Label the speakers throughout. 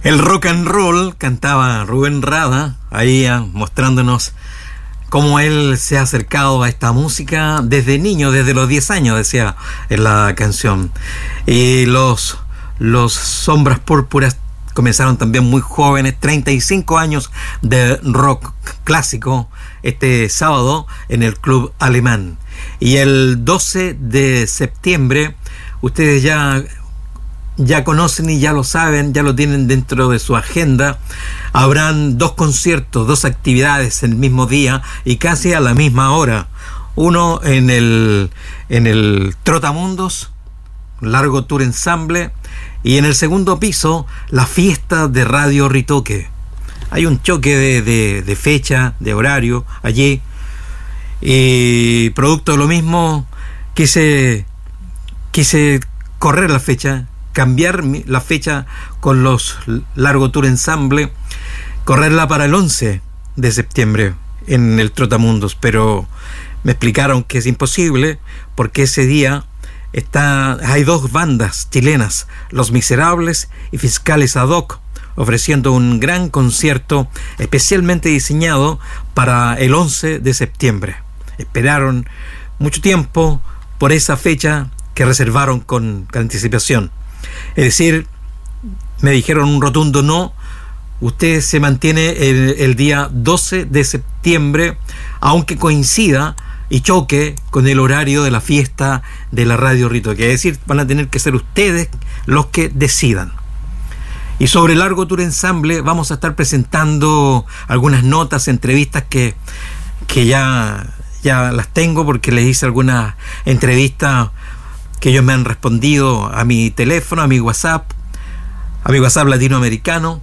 Speaker 1: El rock and roll cantaba Rubén Rada, ahí mostrándonos cómo él se ha acercado a esta música desde niño, desde los 10 años, decía en la canción. Y los Sombras Púrpuras comenzaron también muy jóvenes, 35 años de rock clásico este sábado en el Club Alemán. Y el 12 de septiembre, ustedes ya conocen y ya lo saben, ya lo tienen dentro de su agenda, habrán 2 conciertos, 2 actividades el mismo día y casi a la misma hora. Uno en el Trotamundos, largo tour ensamble, y en el segundo piso, la fiesta de Radio Ritoque. Hay un choque de fecha, de horario allí, y producto de lo mismo quise correr la fecha, cambiar la fecha con los largo tour ensamble, correrla para el 11 de septiembre en el Trotamundos, pero me explicaron que es imposible porque ese día hay 2 bandas chilenas, Los Miserables y Fiscales Ad Hoc, ofreciendo un gran concierto especialmente diseñado para el 11 de septiembre. Esperaron mucho tiempo por esa fecha que reservaron con anticipación. Es decir, me dijeron un rotundo no. Usted se mantiene el día 12 de septiembre, aunque coincida y choque con el horario de la fiesta de la Radio Ritoque. Es decir, van a tener que ser ustedes los que decidan. Y sobre el largo tour ensamble vamos a estar presentando algunas notas, entrevistas que ya las tengo porque les hice algunas entrevistas que ellos me han respondido a mi teléfono, a mi WhatsApp latinoamericano.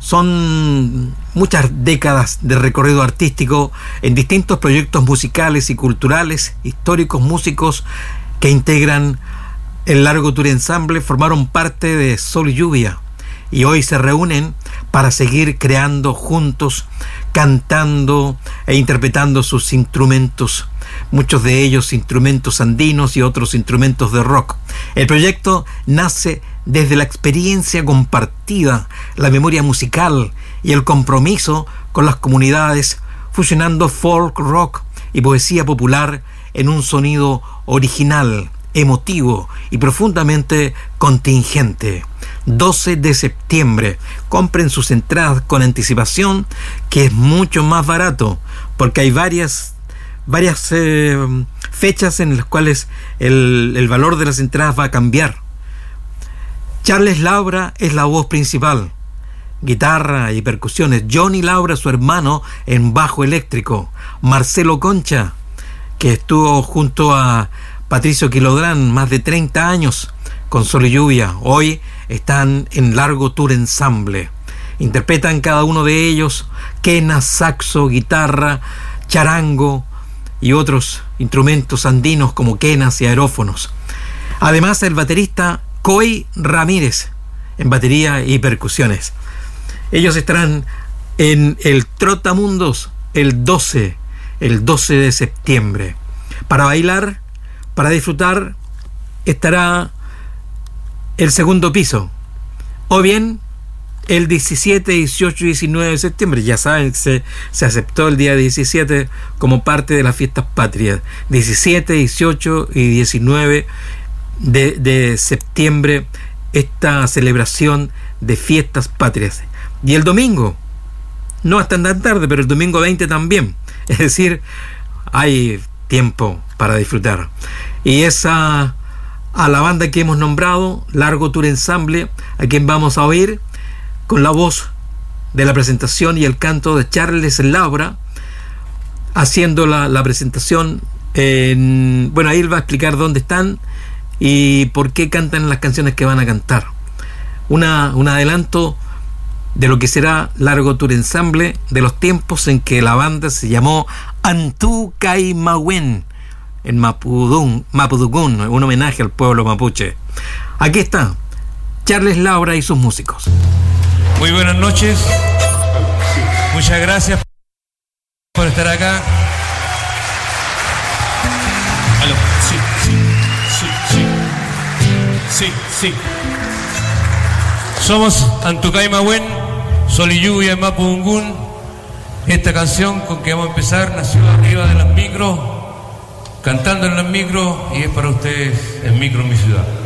Speaker 1: Son muchas décadas de recorrido artístico en distintos proyectos musicales y culturales, históricos músicos que integran el largo tour ensamble, formaron parte de Sol y Lluvia y hoy se reúnen para seguir creando juntos, cantando e interpretando sus instrumentos, muchos de ellos instrumentos andinos y otros instrumentos de rock. El proyecto nace desde la experiencia compartida, la memoria musical y el compromiso con las comunidades, fusionando folk, rock y poesía popular en un sonido original, emotivo y profundamente contingente. 12 de septiembre. Compren sus entradas con anticipación, que es mucho más barato, porque hay varias fechas en las cuales el valor de las entradas va a cambiar. Charles Laura es la voz principal, guitarra y percusiones. Johnny Laura, su hermano, en bajo eléctrico. Marcelo Concha, que estuvo junto a Patricio Quilodrán más de 30 años con Sol y Lluvia, hoy están en largo tour ensamble. Interpretan cada uno de ellos quena, saxo, guitarra, charango y otros instrumentos andinos como quenas y aerófonos. Además, el baterista Coy Ramírez en batería y percusiones. Ellos estarán en el Trotamundos el 12 de septiembre. Para bailar, para disfrutar, estará el segundo piso, o bien el 17, 18 y 19 de septiembre. Ya saben, se aceptó el día 17 como parte de las fiestas patrias. 17, 18 y 19 de septiembre, esta celebración de fiestas patrias. Y el domingo, no hasta tan tarde, pero el domingo 20 también. Es decir, hay tiempo para disfrutar. Y a la banda que hemos nombrado, Largo Tour Ensamble, a quien vamos a oír con la voz de la presentación y el canto de Charles Laura, haciendo la presentación. Bueno, ahí él va a explicar dónde están y por qué cantan las canciones que van a cantar. Un adelanto de lo que será Largo Tour Ensamble, de los tiempos en que la banda se llamó Antú Caimahuen, en Mapudungún, un homenaje al pueblo mapuche. Aquí está Charles Laura y sus músicos.
Speaker 2: Muy buenas noches. Muchas gracias por estar acá. Aló. Sí. Somos Antucaymahuen, Sol y Lluvia, Mapu Ungún. Esta canción con que vamos a empezar nació arriba de las micros, cantando en las micros, y es para ustedes en Micro Mi Ciudad.